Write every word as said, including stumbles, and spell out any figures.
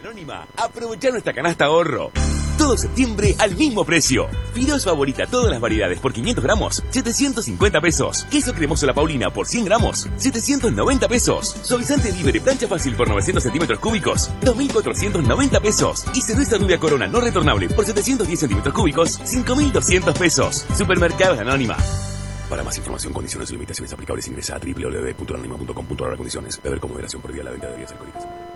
Anónima, aprovecha nuestra canasta ahorro. Todo septiembre al mismo precio. Fideos Favorita, todas las variedades por quinientos gramos, setecientos cincuenta pesos. Queso cremoso La Paulina por cien gramos, setecientos noventa pesos. Suavizante Libre plancha fácil por novecientos centímetros cúbicos, dos mil cuatrocientos noventa pesos. Y cerveza Rubia Corona no retornable por setecientos diez centímetros cúbicos, cinco mil doscientos pesos. Supermercados Anónima. Para más información, condiciones y limitaciones aplicables, ingresa a doble u doble u doble u punto anónima punto com punto a r condiciones. Beber con moderación por día la venta de bebidas alcohólicas.